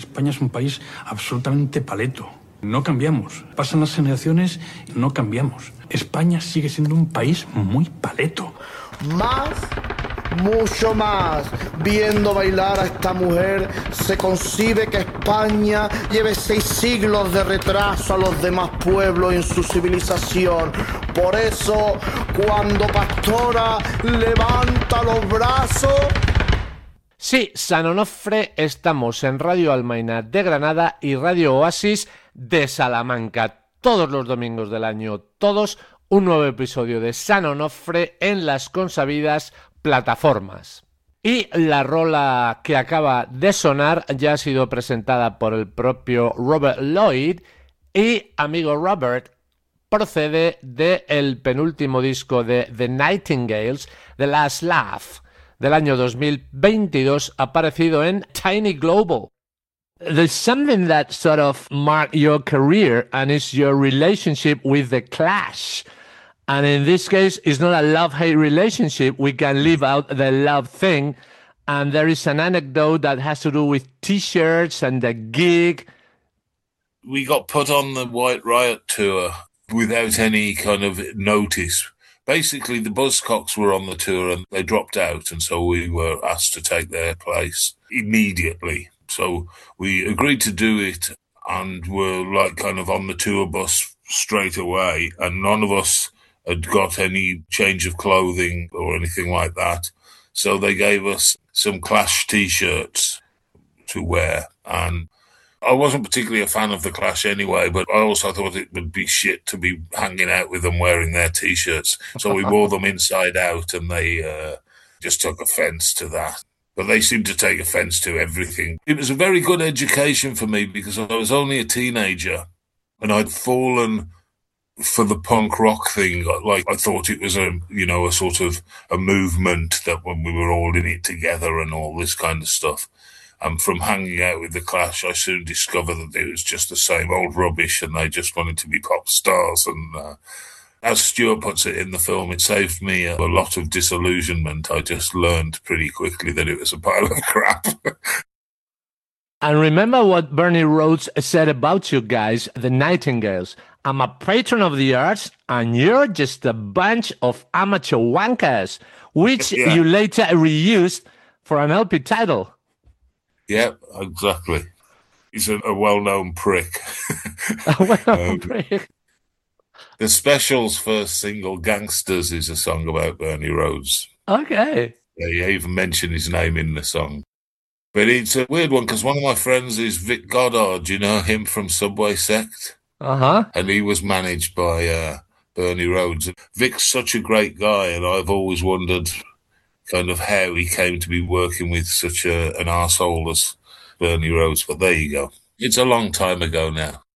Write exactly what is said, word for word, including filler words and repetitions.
España es un país absolutamente paleto. No cambiamos. Pasan las generaciones y no cambiamos. España sigue siendo un país muy paleto. Más, mucho más. Viendo bailar a esta mujer, se concibe que España lleve seis siglos de retraso a los demás pueblos en su civilización. Por eso, cuando Pastora levanta los brazos... Sí, San Onofre, estamos en Radio Almaina de Granada y Radio Oasis de Salamanca. Todos los domingos del año, todos, un nuevo episodio de San Onofre en las consabidas plataformas. Y la rola que acaba de sonar ya ha sido presentada por el propio Robert Lloyd y, amigo Robert, procede del penúltimo disco de The Nightingales, The Last Laugh, del año dos mil veintidós, aparecido en Tiny Global. There's something that sort of marked your career, and it's your relationship with The Clash. And in this case, it's not a love-hate relationship. We can leave out the love thing. And there is an anecdote that has to do with T-shirts and the gig. We got put on the White Riot tour without any kind of notice. Basically, the Buzzcocks were on the tour and they dropped out, and so we were asked to take their place immediately. So we agreed to do it and were like kind of on the tour bus straight away, and none of us had got any change of clothing or anything like that. So they gave us some Clash T-shirts to wear, and I wasn't particularly a fan of The Clash anyway, but I also thought it would be shit to be hanging out with them wearing their T-shirts. So we wore them inside out, and they uh, just took offence to that. But they seemed to take offence to everything. It was a very good education for me because I was only a teenager, and I'd fallen for the punk rock thing. Like, I thought it was a, you know, a sort of a movement that when we were all in it together and all this kind of stuff. And from hanging out with The Clash, I soon discovered that it was just the same old rubbish and they just wanted to be pop stars. And uh, as Stuart puts it in the film, it saved me a, a lot of disillusionment. I just learned pretty quickly that it was a pile of crap. And remember what Bernie Rhodes said about you guys, the Nightingales. I'm a patron of the arts, and you're just a bunch of amateur wankers, which yeah. you later reused for an L P title. Yeah, exactly. He's a, a well-known prick. A well-known um, prick. The Specials' first single, Gangsters, is a song about Bernie Rhodes. Okay. Yeah, you even mention his name in the song. But it's a weird one because one of my friends is Vic Goddard. You know him from Subway Sect? Uh-huh. And he was managed by uh, Bernie Rhodes. Vic's such a great guy, and I've always wondered kind of how he came to be working with such a, an arsehole as Bernie Rhodes. But there you go. It's a long time ago now.